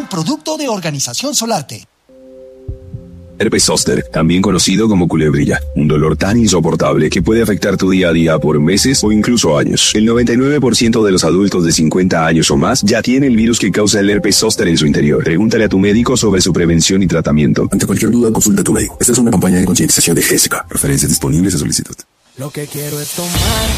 producto de Organización Solarte. Herpes zóster, también conocido como culebrilla, un dolor tan insoportable que puede afectar tu día a día por meses o incluso años. El 99% de los adultos de 50 años o más ya tiene el virus que causa el herpes zóster en su interior. Pregúntale a tu médico sobre su prevención y tratamiento. Ante cualquier duda, consulta a tu médico. Esta es una campaña de concientización de GSK. Referencias disponibles a solicitud. Lo que quiero es tomar